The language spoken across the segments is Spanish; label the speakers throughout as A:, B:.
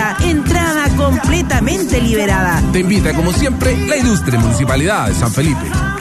A: Farmacia, entrada completamente liberada.
B: Te invita, como siempre, la Ilustre Municipalidad de San Felipe.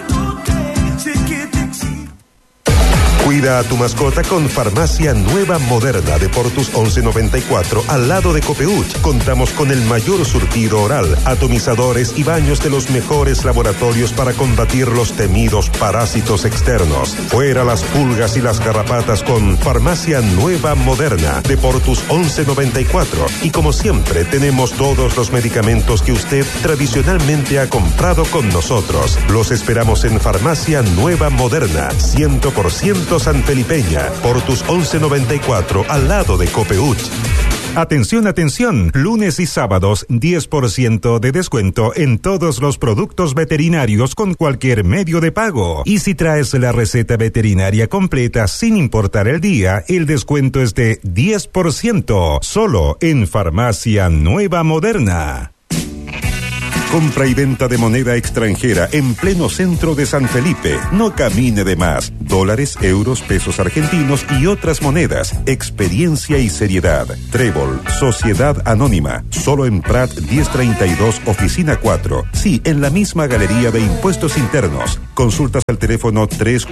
C: Cuida a tu mascota con Farmacia Nueva Moderna de Portus 1194 al lado de Copeuch. Contamos con el mayor surtido oral, atomizadores y baños de los mejores laboratorios para combatir los temidos parásitos externos. Fuera las pulgas y las garrapatas con Farmacia Nueva Moderna de Portus 1194. Y como siempre, tenemos todos los medicamentos que usted tradicionalmente ha comprado con nosotros. Los esperamos en Farmacia Nueva Moderna, 100% sanfelipeña, Portus 1194, al lado de Copeuch.
D: Atención, atención, lunes y sábados 10% de descuento en todos los productos veterinarios con cualquier medio de pago. Y si traes la receta veterinaria completa sin importar el día, el descuento es de 10%, solo en Farmacia Nueva Moderna.
C: Compra y venta de moneda extranjera en pleno centro de San Felipe. No camine de más. Dólares, euros, pesos argentinos y otras monedas. Experiencia y seriedad. Trébol, Sociedad Anónima. Solo en Prat 1032, Oficina 4. Sí, en la misma Galería de Impuestos Internos. Consultas al teléfono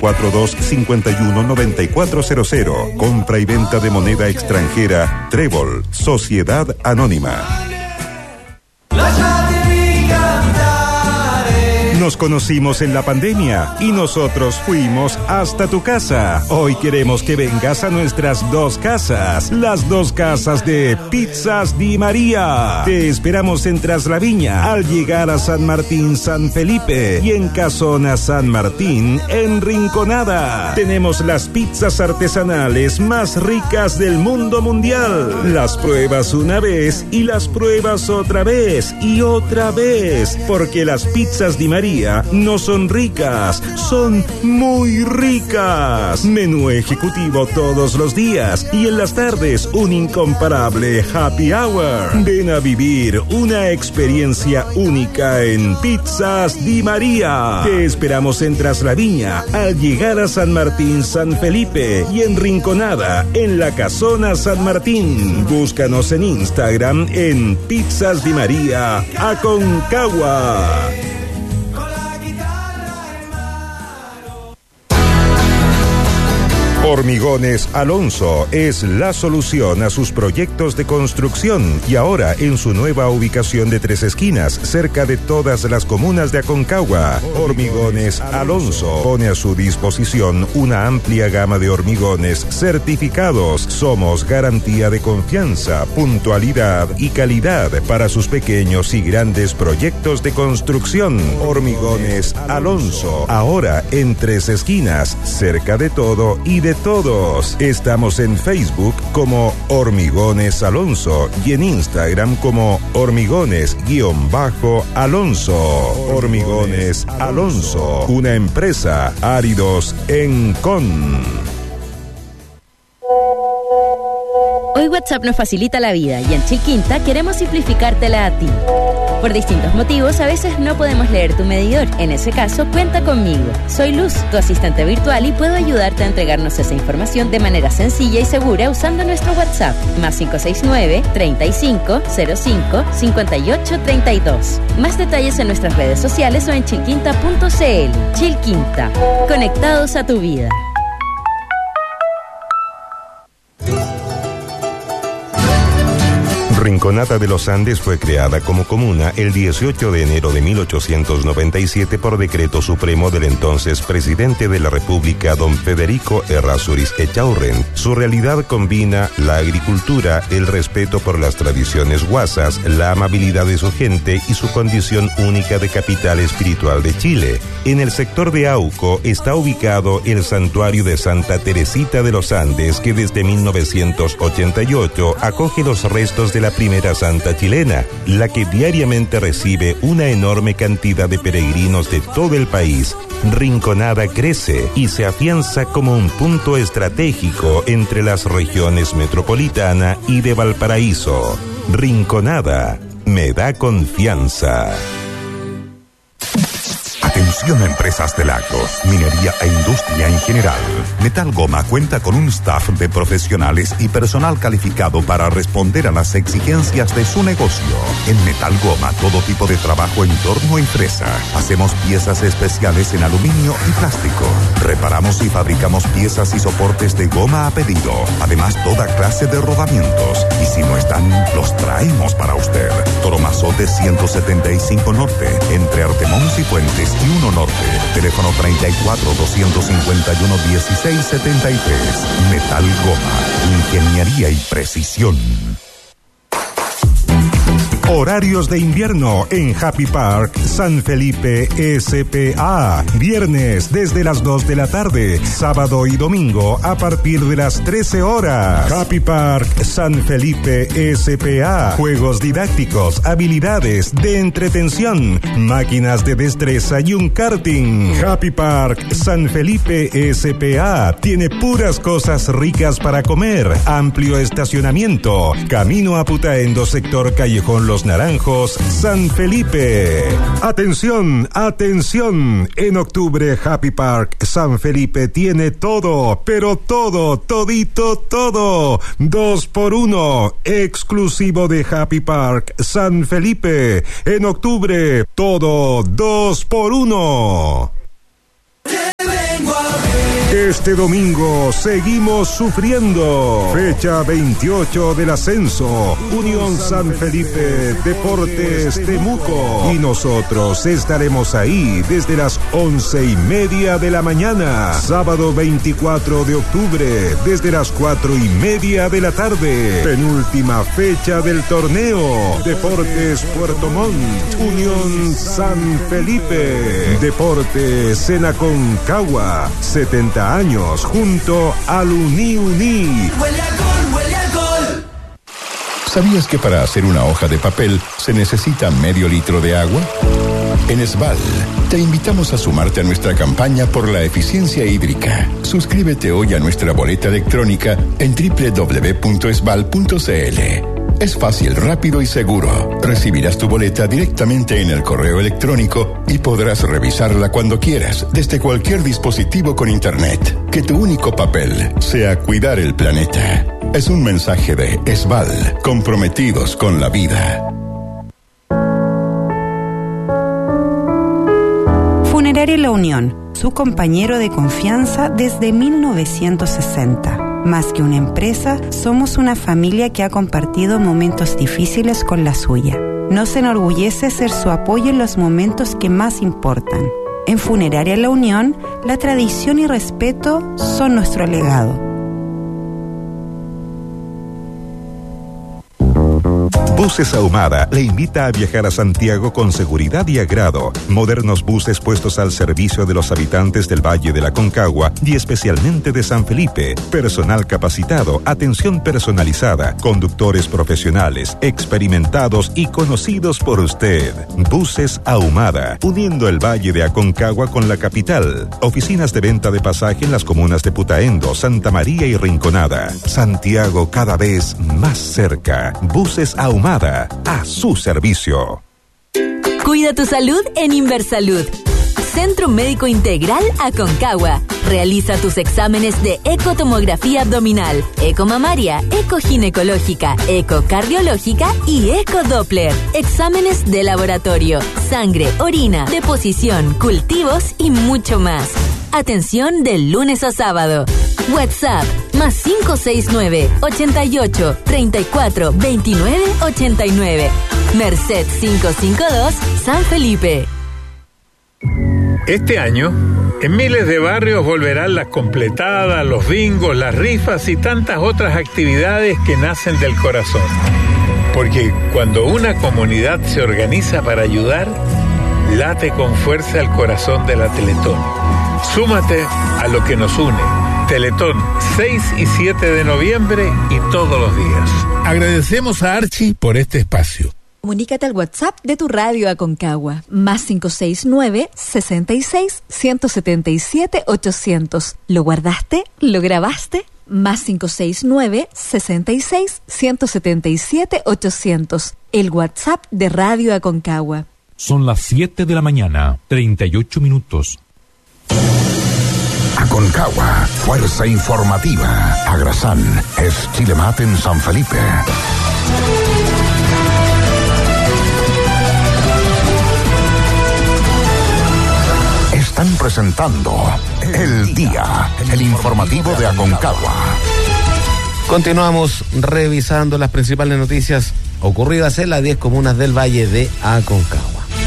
C: 342-519400. Compra y venta de moneda extranjera. Trébol, Sociedad Anónima.
D: Nos conocimos en la pandemia y nosotros fuimos hasta tu casa. Hoy queremos que vengas a nuestras dos casas, las dos casas de Pizzas Di María. Te esperamos en Traslaviña al llegar a San Martín, San Felipe, y en Casona San Martín, en Rinconada. Tenemos las pizzas artesanales más ricas del mundo mundial. Las pruebas una vez y las pruebas otra vez y otra vez, porque las pizzas Di María no son ricas, son muy ricas. Menú ejecutivo todos los días y en las tardes un incomparable happy hour. Ven a vivir una experiencia única en Pizzas Di María. Te esperamos en Traslaviña al llegar a San Martín, San Felipe, y en Rinconada, en la Casona San Martín. Búscanos en Instagram en Pizzas Di María Aconcagua.
C: Hormigones Alonso es la solución a sus proyectos de construcción y ahora en su nueva ubicación de Tres Esquinas, cerca de todas las comunas de Aconcagua. Hormigones Alonso pone a su disposición una amplia gama de hormigones certificados. Somos garantía de confianza, puntualidad y calidad para sus pequeños y grandes proyectos de construcción. Hormigones Alonso, ahora en Tres Esquinas, cerca de todo y de todos. Estamos en Facebook como Hormigones Alonso y en Instagram como Hormigones_Alonso. Hormigones Alonso, una empresa Áridos Encon.
E: Hoy WhatsApp nos facilita la vida y en Chilquinta queremos simplificártela a ti. Por distintos motivos, a veces no podemos leer tu medidor. En ese caso, cuenta conmigo. Soy Luz, tu asistente virtual, y puedo ayudarte a entregarnos esa información de manera sencilla y segura usando nuestro WhatsApp, más 569-3505-5832. Más detalles en nuestras redes sociales o en chilquinta.cl. Chilquinta, conectados a tu vida.
C: Rinconada de los Andes fue creada como comuna el 18 de enero de 1897 por decreto supremo del entonces presidente de la República, don Federico Errázuriz Echaurren. Su realidad combina la agricultura, el respeto por las tradiciones guasas, la amabilidad de su gente y su condición única de capital espiritual de Chile. En el sector de Auco está ubicado el santuario de Santa Teresita de los Andes, que desde 1988 acoge los restos de la primera santa chilena, la que diariamente recibe una enorme cantidad de peregrinos de todo el país. Rinconada crece y se afianza como un punto estratégico entre las regiones metropolitana y de Valparaíso. Rinconada me da confianza.
F: Atención. Atención a empresas del agro, minería e industria en general. Metal Goma cuenta con un staff de profesionales y personal calificado para responder a las exigencias de su negocio. En Metal Goma, todo tipo de trabajo en torno a empresa. Hacemos piezas especiales en aluminio y plástico. Reparamos y fabricamos piezas y soportes de goma a pedido. Además, toda clase de rodamientos. Y si no están, los traemos para usted. Toromazote 175 Norte, entre Artemons y Puentes y 1 Norte. Teléfono 34-251-1673. Metal Goma, ingeniería y precisión.
D: Horarios de invierno en Happy Park San Felipe S.p.A. Viernes desde las 2 de la tarde, sábado y domingo a partir de las 13 horas. Happy Park San Felipe S.p.A. Juegos didácticos, habilidades de entretención, máquinas de destreza y un karting. Happy Park San Felipe S.p.A. tiene puras cosas ricas para comer, amplio estacionamiento, camino a Putaendo, sector Callejón Los Naranjos, San Felipe. Atención, atención. En octubre Happy Park San Felipe tiene todo, pero todo, todito, todo. 2x1, exclusivo de Happy Park San Felipe. En octubre, todo 2x1. Este domingo seguimos sufriendo. Fecha 28 del ascenso. Unión San Felipe, Deportes Temuco. Y nosotros estaremos ahí desde las 11:30 de la mañana. Sábado 24 de octubre, desde las 4:30 de la tarde. Penúltima fecha del torneo. Deportes Puerto Montt, Unión San Felipe. Deportes en Aconcagua. 70 años junto al Uni.
G: ¡Huele a gol, huele a gol!
H: ¿Sabías que para hacer una hoja de papel se necesita medio litro de agua? En Esval, te invitamos a sumarte a nuestra campaña por la eficiencia hídrica. Suscríbete hoy a nuestra boleta electrónica en www.esval.cl. Es fácil, rápido y seguro. Recibirás tu boleta directamente en el correo electrónico y podrás revisarla cuando quieras, desde cualquier dispositivo con internet. Que tu único papel sea cuidar el planeta. Es un mensaje de Esval, comprometidos con la vida.
I: Funeraria La Unión, su compañero de confianza desde 1960. Más que una empresa, somos una familia que ha compartido momentos difíciles con la suya. Nos enorgullece ser su apoyo en los momentos que más importan. En Funeraria La Unión, la tradición y respeto son nuestro legado.
C: Buses Ahumada le invita a viajar a Santiago con seguridad y agrado. Modernos buses puestos al servicio de los habitantes del Valle de la Aconcagua y especialmente de San Felipe. Personal capacitado, atención personalizada, conductores profesionales, experimentados y conocidos por usted. Buses Ahumada, uniendo el Valle de Aconcagua con la capital. Oficinas de venta de pasaje en las comunas de Putaendo, Santa María y Rinconada. Santiago cada vez más cerca. Buses Ahumada, a su servicio.
J: Cuida tu salud en Inversalud. Centro Médico Integral Aconcagua. Realiza tus exámenes de ecotomografía abdominal, ecomamaria, ecoginecológica, ecocardiológica y ecodoppler. Exámenes de laboratorio, sangre, orina, deposición, cultivos y mucho más. Atención de lunes a sábado. WhatsApp +569 88 34 29 89. Merced 552, San Felipe.
K: Este año, en miles de barrios volverán las completadas, los bingos, las rifas y tantas otras actividades que nacen del corazón. Porque cuando una comunidad se organiza para ayudar, late con fuerza el corazón de la Teletón. Súmate a lo que nos une. Teletón, 6 y 7 de noviembre y todos los días. Agradecemos a Archie por este espacio.
L: Comunícate al WhatsApp de tu radio Aconcagua, +569 66 177 800. ¿Lo guardaste? ¿Lo grabaste? +569 66 177 800. El WhatsApp de Radio Aconcagua.
M: Son las 7 de la mañana, 38 minutos.
F: Aconcagua, fuerza informativa. Agrasán es Chilemate en San Felipe. Están presentando El Día, el informativo de Aconcagua.
N: Continuamos revisando las principales noticias ocurridas en las 10 comunas del Valle de Aconcagua.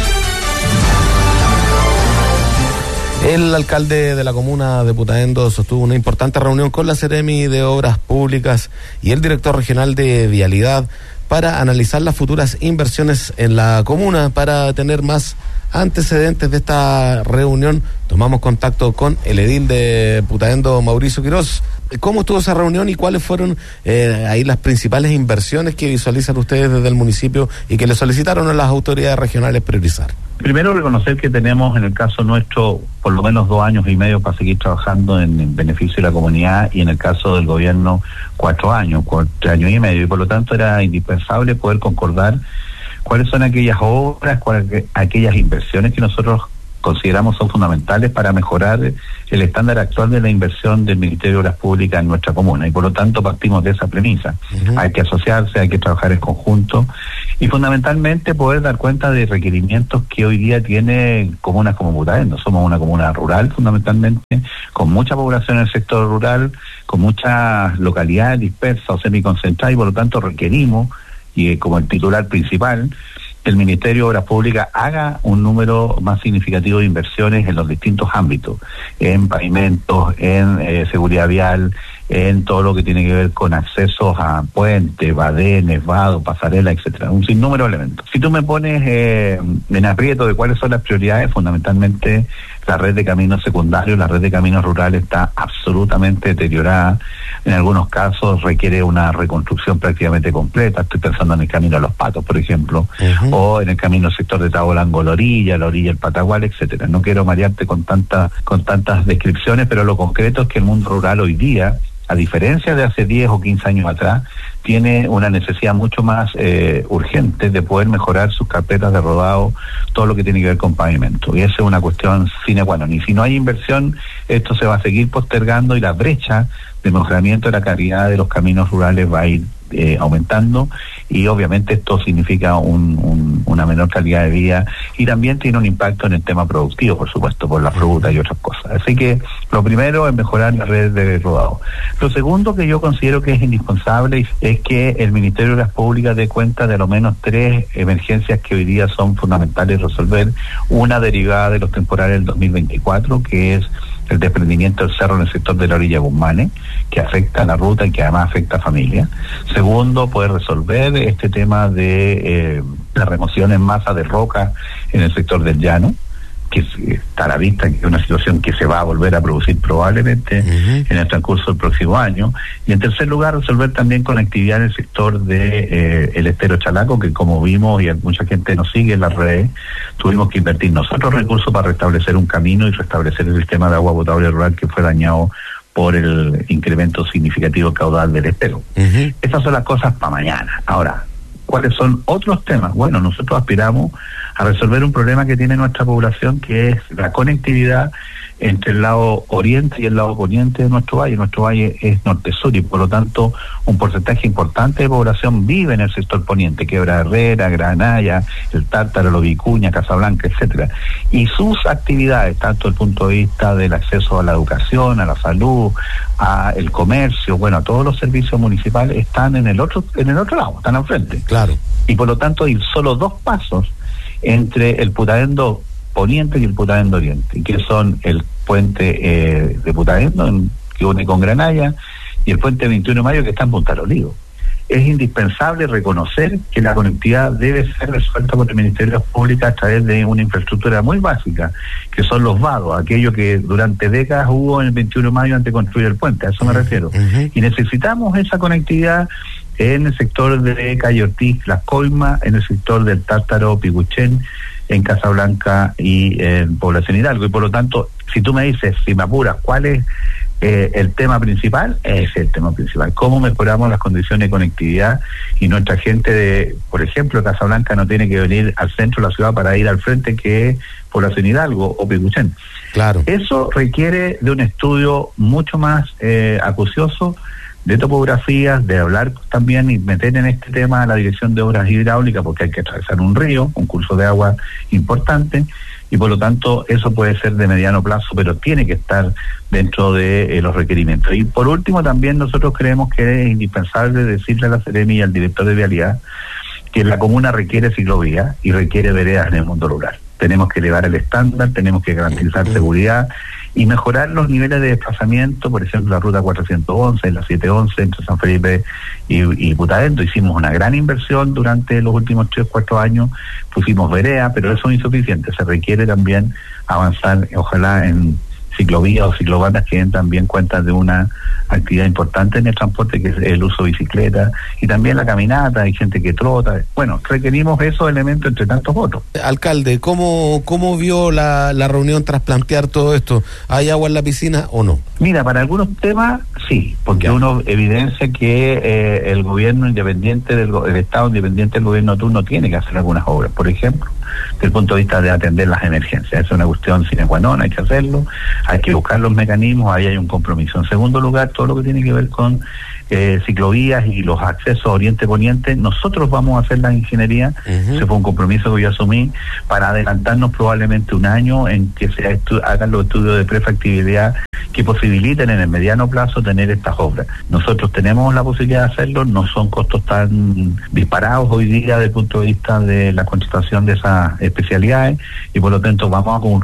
N: El alcalde de la comuna de Putaendo sostuvo una importante reunión con la Seremi de Obras Públicas y el director regional de Vialidad para analizar las futuras inversiones en la comuna. Para tener más antecedentes de esta reunión, tomamos contacto con el edil de Putaendo, Mauricio Quirós. ¿Cómo estuvo esa reunión y cuáles fueron ahí las principales inversiones que visualizan ustedes desde el municipio y que le solicitaron a las autoridades regionales priorizar?
O: Primero, reconocer que tenemos en el caso nuestro por lo menos 2 años y medio para seguir trabajando en beneficio de la comunidad, y en el caso del gobierno 4 años, 3 años y medio, y por lo tanto era indispensable poder concordar cuáles son aquellas obras, aquellas inversiones que nosotros consideramos son fundamentales para mejorar el estándar actual de la inversión del Ministerio de Obras Públicas en nuestra comuna, y por lo tanto partimos de esa premisa. Hay que asociarse, hay que trabajar en conjunto y fundamentalmente poder dar cuenta de requerimientos que hoy día tiene comunas como Putaendo. Somos una comuna rural fundamentalmente, con mucha población en el sector rural, con muchas localidades dispersas o semiconcentradas, y por lo tanto requerimos, y como el titular principal, el Ministerio de Obras Públicas haga un número más significativo de inversiones en los distintos ámbitos, en pavimentos, en seguridad vial, en todo lo que tiene que ver con accesos a puentes, badenes, vados, pasarelas, etcétera, un sinnúmero de elementos. Si tú me pones en aprieto de cuáles son las prioridades, fundamentalmente la red de caminos secundarios, la red de caminos rurales está absolutamente deteriorada. En algunos casos requiere una reconstrucción prácticamente completa. Estoy pensando en el camino a Los Patos, por ejemplo, o en el camino sector de Tabolango, la orilla del Patagual, etcétera. No quiero marearte con tantas descripciones, pero lo concreto es que el mundo rural hoy día, a diferencia de hace 10 o 15 años atrás, tiene una necesidad mucho más urgente de poder mejorar sus carpetas de rodado, todo lo que tiene que ver con pavimento. Y esa es una cuestión sine qua non. Y si no hay inversión, esto se va a seguir postergando y la brecha de mejoramiento de la calidad de los caminos rurales va a ir aumentando, y obviamente esto significa una menor calidad de vida, y también tiene un impacto en el tema productivo, por supuesto, por la fruta y otras cosas. Así que lo primero es mejorar la red de rodado. Lo segundo que yo considero que es indispensable es que el Ministerio de Obras Públicas dé cuenta de al menos 3 emergencias que hoy día son fundamentales resolver. Una derivada de los temporales del 2024, que es el desprendimiento del cerro en el sector de la orilla Guzmán, que afecta a la ruta y que además afecta a familias. Segundo, poder resolver este tema de la remoción en masa de roca en el sector del llano, que está a la vista que es una situación que se va a volver a producir probablemente en el transcurso del próximo año. Y en tercer lugar, resolver también conectividad en el sector de el estero Chalaco, que como vimos y mucha gente nos sigue en las redes, tuvimos que invertir nosotros recursos para restablecer un camino y restablecer el sistema de agua potable rural que fue dañado por el incremento significativo caudal del estero. Estas son las cosas para mañana. Ahora, ¿cuáles son otros temas? Bueno, nosotros aspiramos a resolver un problema que tiene nuestra población, que es la conectividad entre el lado oriente y el lado poniente de nuestro valle. Nuestro valle es norte-sur y por lo tanto un porcentaje importante de población vive en el sector poniente, Quebra Herrera, Granaya, el Tártaro, Lo Vicuña, Casablanca, etcétera. Y sus actividades, tanto desde el punto de vista del acceso a la educación, a la salud, a el comercio, bueno, a todos los servicios municipales están en el otro lado, están al frente. Claro. Y por lo tanto hay solo 2 pasos entre el Putaendo Poniente y el Putaendo Oriente, que son el puente de Putaendo, que une con Granaya, y el puente 21 de Mayo, que está en Punta Olivo. Es indispensable reconocer que la conectividad debe ser resuelta por el Ministerio de Obras Públicas a través de una infraestructura muy básica, que son los vados, aquello que durante décadas hubo en el 21 de Mayo antes de construir el puente, a eso me refiero. Y necesitamos esa conectividad en el sector de Calle Ortiz, Las Coimas, en el sector del Tártaro, Picuchén, en Casablanca y en Población Hidalgo. Y por lo tanto, si tú me dices, si me apuras, ¿cuál es el tema principal es el tema principal. Cómo mejoramos las condiciones de conectividad y nuestra gente de, por ejemplo, Casablanca no tiene que venir al centro de la ciudad para ir al frente, que es Población Hidalgo o Pecuchen.
N: Claro.
O: Eso requiere de un estudio mucho más acucioso, de topografías, de hablar también y meter en este tema a la Dirección de Obras Hidráulicas, porque hay que atravesar un río, un curso de agua importante, y por lo tanto eso puede ser de mediano plazo, pero tiene que estar dentro de los requerimientos. Y por último también nosotros creemos que es indispensable decirle a la Seremi y al director de Vialidad que la comuna requiere ciclovía y requiere veredas en el mundo rural. Tenemos que elevar el estándar, tenemos que garantizar seguridad y mejorar los niveles de desplazamiento, por ejemplo la ruta 411, la 711 entre San Felipe y Putaendo. Hicimos una gran inversión durante los últimos 3-4 años, pusimos vereda, pero eso es insuficiente, se requiere también avanzar, ojalá en ciclovías o ciclobandas que den también cuenta de una actividad importante en el transporte, que es el uso de bicicleta y también la caminata, hay gente que trota. Bueno, requerimos esos elementos entre tantos otros.
N: Alcalde, ¿cómo vio la reunión tras plantear todo esto? ¿Hay agua en la piscina o no?
O: Mira, para algunos temas sí, porque uno evidencia que el gobierno independiente el Estado independiente del gobierno de turno tiene que hacer algunas obras, por ejemplo, desde el punto de vista de atender las emergencias. Es una cuestión sine qua non, hay que hacerlo, hay que buscar los mecanismos, ahí hay un compromiso. En segundo lugar, todo lo que tiene que ver con ciclovías y los accesos oriente-poniente, nosotros vamos a hacer la ingeniería. Ese fue un compromiso que yo asumí para adelantarnos probablemente un año en que se hagan los estudios de prefactibilidad que posibiliten en el mediano plazo tener estas obras. Nosotros tenemos la posibilidad de hacerlo, no son costos tan disparados hoy día desde el punto de vista de la contratación de esas especialidades, y por lo tanto vamos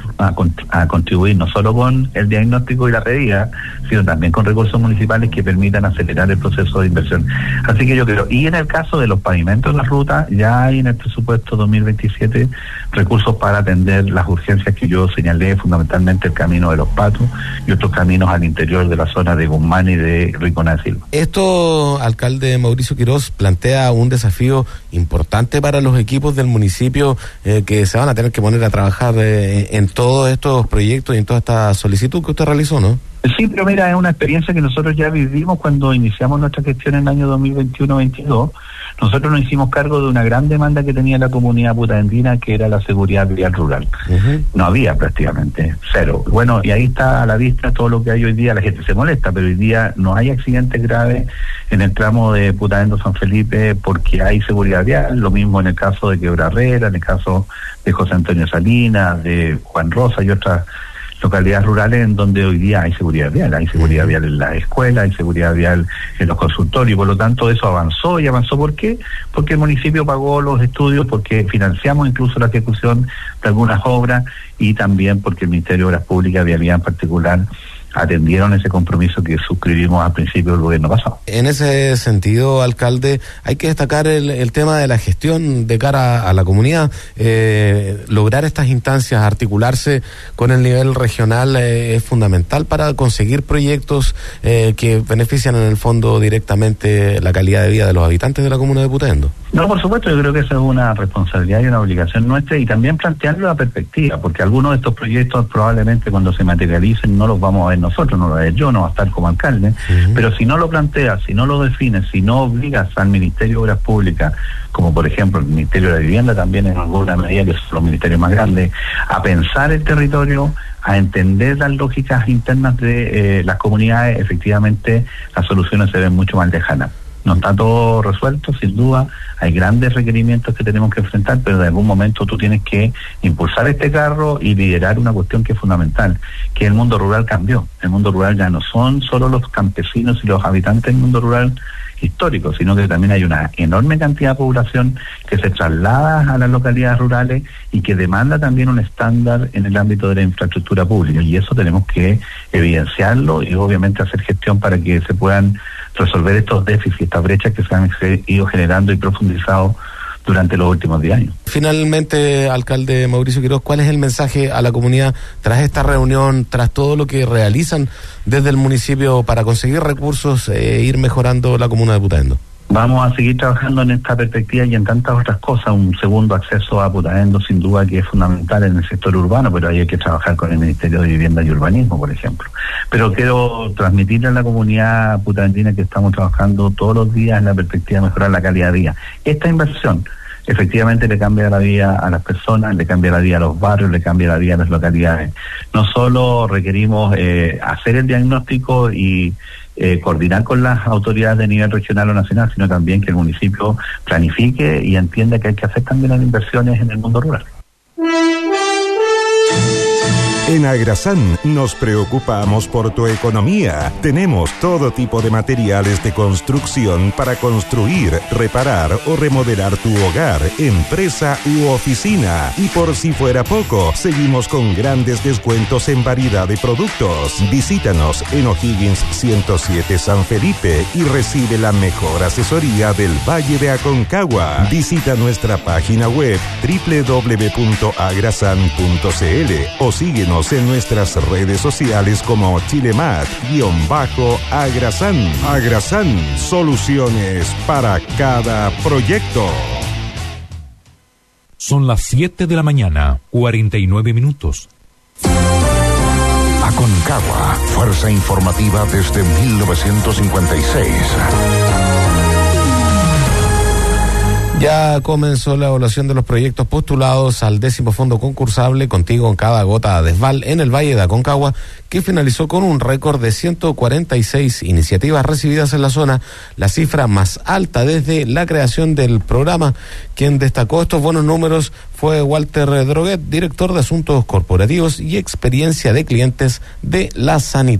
O: a contribuir no solo con el diagnóstico y la medida, sino también con recursos municipales que permitan acelerar el proceso de inversión. Así que yo creo, y en el caso de los pavimentos de las rutas, ya hay en el presupuesto 2027 recursos para atender las urgencias que yo señalé, fundamentalmente el camino de los Patos y otros caminos al interior de la zona de Guzmán y de Ricona de Silva.
N: Esto, alcalde Mauricio Quiroz, plantea un desafío importante para los equipos del municipio que se van a tener que poner a trabajar en todos estos proyectos y en toda esta solicitud que usted realizó, ¿no?
O: Sí, pero mira, es una experiencia que nosotros ya vivimos cuando iniciamos nuestra gestión en el año 2021-22. Nosotros nos hicimos cargo de una gran demanda que tenía la comunidad putaendina, que era la seguridad vial rural. No había prácticamente, cero. Bueno, y ahí está a la vista todo lo que hay hoy día. La gente se molesta, pero hoy día no hay accidentes graves en el tramo de Putaendo-San Felipe porque hay seguridad vial. Lo mismo en el caso de Quebra-Herrera, en el caso de José Antonio Salinas, de Juan Rosa y otras localidades rurales en donde hoy día hay seguridad vial en la escuela, hay seguridad vial en los consultorios, y por lo tanto eso avanzó. ¿Y avanzó por qué? Porque el municipio pagó los estudios, porque financiamos incluso la ejecución de algunas obras, y también porque el Ministerio de Obras Públicas, Vialidad en particular, atendieron ese compromiso que suscribimos al principio del gobierno pasado.
N: En ese sentido, alcalde, hay que destacar el tema de la gestión de cara a la comunidad. Lograr estas instancias, articularse con el nivel regional es fundamental para conseguir proyectos que benefician en el fondo directamente la calidad de vida de los habitantes de la comuna de Putaendo.
O: No, por supuesto, yo creo que esa es una responsabilidad y una obligación nuestra, y también plantearlo la perspectiva, porque algunos de estos proyectos probablemente cuando se materialicen no los vamos a ver nosotros, no lo haré yo, no va a estar como alcalde, pero si no lo planteas, si no lo defines, si no obligas al Ministerio de Obras Públicas, como por ejemplo el Ministerio de la Vivienda también en alguna medida, que son los ministerios más grandes, a pensar el territorio, a entender las lógicas internas de las comunidades, efectivamente las soluciones se ven mucho más lejanas. No está todo resuelto, sin duda, hay grandes requerimientos que tenemos que enfrentar, pero en algún momento tú tienes que impulsar este carro y liderar una cuestión que es fundamental, que el mundo rural cambió. El mundo rural ya no son solo los campesinos y los habitantes del mundo rural histórico, sino que también hay una enorme cantidad de población que se traslada a las localidades rurales y que demanda también un estándar en el ámbito de la infraestructura pública, y eso tenemos que evidenciarlo y obviamente hacer gestión para que se puedan resolver estos déficits, estas brechas que se han ido generando y profundizado durante los últimos 10 años.
N: Finalmente, alcalde Mauricio Quiroz, ¿cuál es el mensaje a la comunidad tras esta reunión, tras todo lo que realizan desde el municipio para conseguir recursos e ir mejorando la comuna de Putaendo?
O: Vamos a seguir trabajando en esta perspectiva y en tantas otras cosas. Un segundo acceso a Putaendo, sin duda que es fundamental en el sector urbano, pero ahí hay que trabajar con el Ministerio de Vivienda y Urbanismo, por ejemplo. Pero quiero transmitirle a la comunidad putaendina que estamos trabajando todos los días en la perspectiva de mejorar la calidad de vida. Esta inversión efectivamente le cambia la vida a las personas, le cambia la vida a los barrios, le cambia la vida a las localidades. No solo requerimos hacer el diagnóstico y coordinar con las autoridades de nivel regional o nacional, sino también que el municipio planifique y entienda que hay que hacer también las inversiones en el mundo rural.
D: En Agrasan nos preocupamos por tu economía. Tenemos todo tipo de materiales de construcción para construir, reparar o remodelar tu hogar, empresa u oficina. Y por si fuera poco, seguimos con grandes descuentos en variedad de productos. Visítanos en O'Higgins 107 San Felipe y recibe la mejor asesoría del Valle de Aconcagua. Visita nuestra página web www.agrasan.cl o síguenos en nuestras redes sociales como Chilemat_Agrasan. Agrasan, soluciones para cada proyecto.
M: Son las 7 de la mañana, 49 minutos.
F: Aconcagua, fuerza informativa desde 1956.
N: Ya comenzó la evaluación de los proyectos postulados al 10º fondo concursable Contigo en cada gota de Desval en el Valle de Aconcagua, que finalizó con un récord de 146 iniciativas recibidas en la zona, la cifra más alta desde la creación del programa. Quien destacó estos buenos números fue Walter Droguet, director de Asuntos Corporativos y Experiencia de Clientes de la Sanitaria.